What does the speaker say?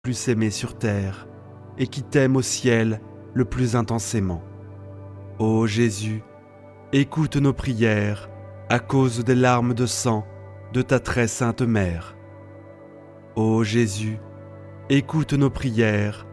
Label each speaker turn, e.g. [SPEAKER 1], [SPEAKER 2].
[SPEAKER 1] plus aimé sur terre et qui t'aime au ciel le plus intensément. Ô Jésus, écoute nos prières à cause des larmes de sang de ta très sainte mère. Ô Jésus, écoute nos prières